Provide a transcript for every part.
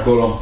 acolo?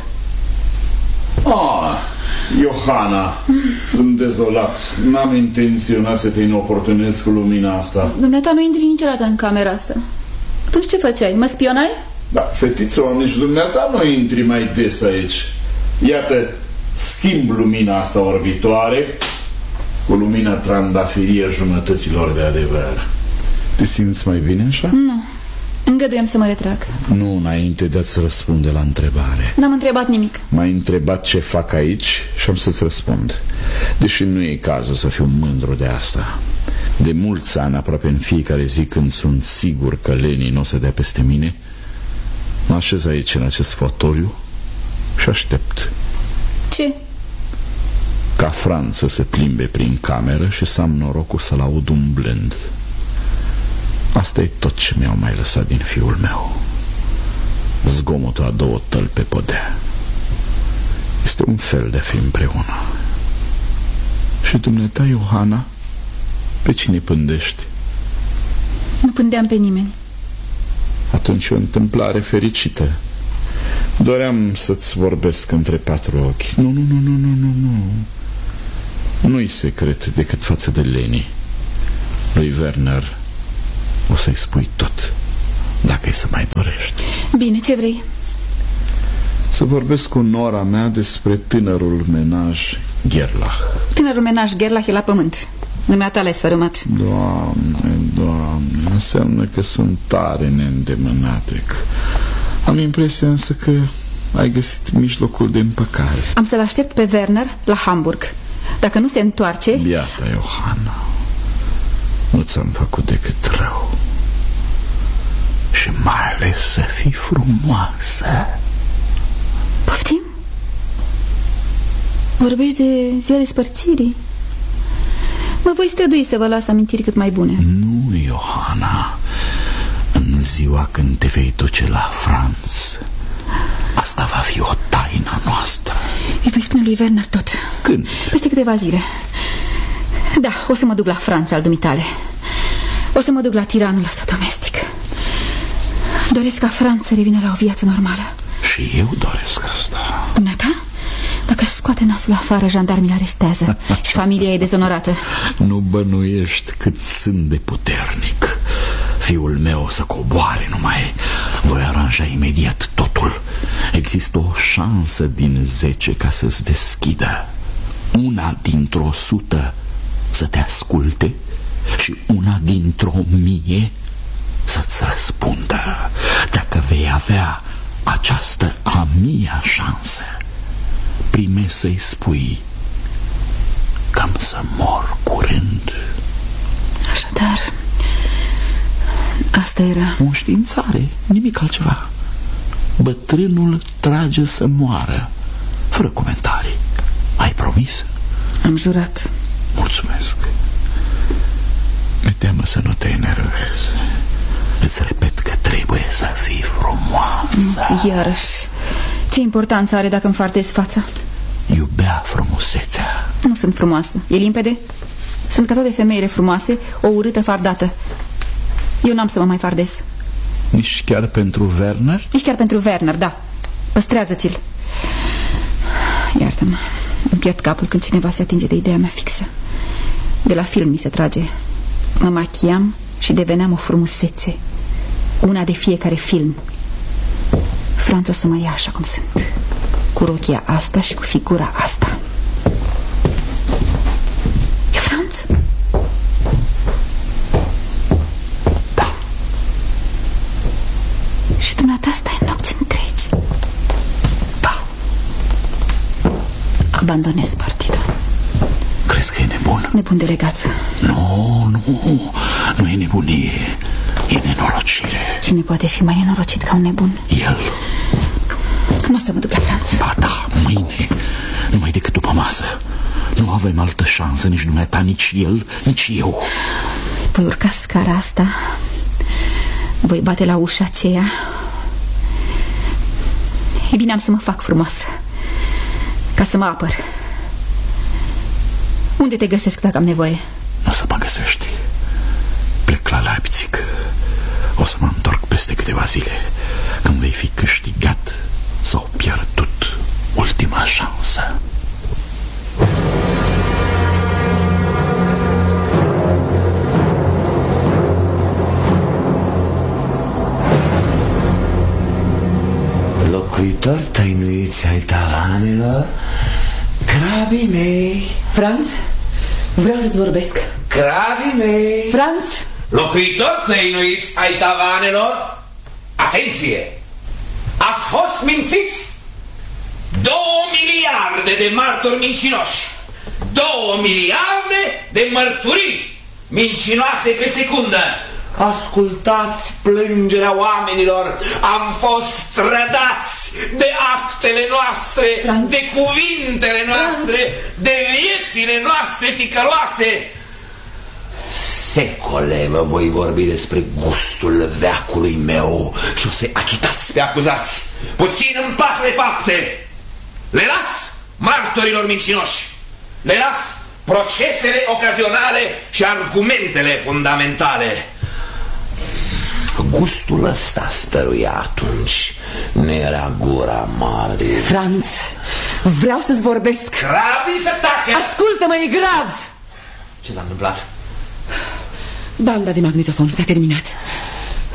Johanna, sunt dezolat. N-am intenționat să te inoportunez cu lumina asta. Dumneata nu intri niciodată în camera asta. Atunci ce făceai? Mă spionai? Da, fetiță, nici dumneata nu intri mai des aici. Iată, schimb lumina asta orbitoare cu lumina trandafirie a jumătăților de adevăr. Te simți mai bine așa? Nu, îngăduiem să mă retrag. Nu înainte de a-ți răspunde la întrebare. N-am întrebat nimic. M-ai întrebat ce fac aici și am să-ți răspund. Deși nu e cazul să fiu mândru de asta. De mulți ani, aproape în fiecare zi, când sunt sigur că Leni nu o să dea peste mine, mă așez aici în acest fotoliu și aștept. Ce? Ca Franz să se plimbe prin cameră și să am norocul să-l aud umblând. Asta e tot ce mi-au mai lăsat din fiul meu. Zgomotul a două tăli pe podea. Este un fel de a fi împreună. Și dumneata, Johanna, pe cine pândești? Nu pândeam pe nimeni. Atunci o întâmplare fericită. Doream să-ți vorbesc între patru ochi. Nu. Nu-i secret decât față de Leni. Lui Werner o să-i spui tot, dacă e să mai dorești. Bine, ce vrei? Să vorbesc cu nora mea despre tânărul menaj Gerlach. Tânărul menaj Gerlach e la pământ. Dumneata l-ai sfărâmat. Doamne, înseamnă că sunt tare neîndemânatec. Am impresia însă că ai găsit mijlocul de împăcare. Am să-l aștept pe Werner la Hamburg. Dacă nu se întoarce... Biata Johanna, nu ți-am făcut decât rău. Și mai ales să fii frumoasă. Poftim? Vorbești de ziua despărțirii? Mă voi strădui să vă las amintiri cât mai bune. Nu, Johanna. În ziua când te vei duce la Franz, asta va fi o taină noastră. Îi voi spune lui Werner tot. Când? Peste câteva zile. Da, o să mă duc la Franța al dumitale. O să mă duc la tiranul ăsta domestic. Doresc ca Franz să revină la o viață normală. Și eu doresc asta. Dumneata? Dacă își scoate nasul afară, jandarmii îl arestează și familia e dezonorată. Nu bănuiești cât sunt de puternic. Fiul meu o să coboare numai. Voi aranja imediat totul. Există o șansă din 10 ca să-ți deschidă. Una dintr-o 100 să te asculte și una dintr-o 1000 să-ți răspundă. Dacă vei avea această a 1000-a șansă, prime să-i spui că am să mor curând. Așadar, asta era o înștiințare, nimic altceva. Bătrânul trage să moară, fără comentarii. Ai promis? Am jurat. Mulțumesc. Mi-e teamă să nu te enervezi. Îți repet că trebuie să fii frumoasă. Iarăși, ce importanță are dacă îmi fardez fața? Iubea frumusețea. Nu sunt frumoasă, e limpede? Sunt ca toate femeile frumoase, o urâtă fardată. Eu n-am să mă mai fardez. Nici chiar pentru Werner? Nici chiar pentru Werner, da. Păstrează-ți-l. Iartă-mă, îmi pierd capul când cineva se atinge de ideea mea fixă. De la film mi se trage. Mă machiam și deveneam o frumusețe. Una de fiecare film. Franz o să mă ia așa cum sunt, cu rochia asta și cu figura asta. E Franz? Da. Și dumneata stai nopți întregi? Da. Abandonez partida. Crezi că e nebun? Nebun delegat. Nu e nebunie. E nenorocire. Cine poate fi mai nenorocit ca un nebun? El. Nu o să mă duc la Franța. Ba da, mâine. Numai decât după masă. Nu avem altă șansă, nici dumneata, nici el, nici eu. Voi urca scara asta. Voi bate la ușa aceea. E bine, am să mă fac frumoasă, ca să mă apăr. Unde te găsesc dacă am nevoie? Nu o să mă găsești. Plec la Leipzig. O să mă întorc peste câteva zile, când vei fi câștigat sau pierdut. Locuitori tăinuiți ai tavanelor, crabii mei. Franz, vreau să-ți vorbesc. Crabii mei. Franz! Locuitori tăinuiți ai tavanelor, atenție! Ați fost mințiți! 2 miliarde de martori mincinoși, 2 miliarde de mărturii mincinoase pe secundă. Ascultați plângerea oamenilor. Am fost trădați de actele noastre, de cuvintele noastre, de viețile noastre ticăloase. Secole vă voi vorbi despre gustul veacului meu și o să achitați pe acuzați. Puțin îmi pasă de fapte. Le las martorilor mincinoși, le las procesele ocazionale și argumentele fundamentale. Gustul ăsta stăruia atunci, ne era gura mare. Franz, vreau să-ți vorbesc. Crabii să tacă! Ascultă-mă, e grav! Ce s-a întâmplat? Banda de magnetofon s-a terminat.